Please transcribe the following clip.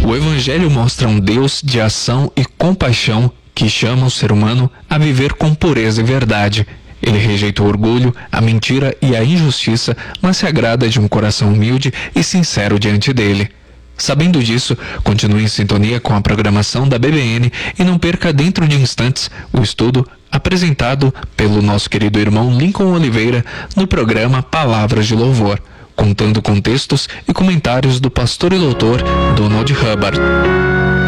O Evangelho mostra um Deus de ação e compaixão que chama o ser humano a viver com pureza e verdade. Ele rejeita o orgulho, a mentira e a injustiça, mas se agrada de um coração humilde e sincero diante dele. Sabendo disso, continue em sintonia com a programação da BBN e não perca dentro de instantes o estudo apresentado pelo nosso querido irmão Lincoln Oliveira no programa Palavras de Louvor, contando com textos e comentários do pastor e doutor Donald Hubbard.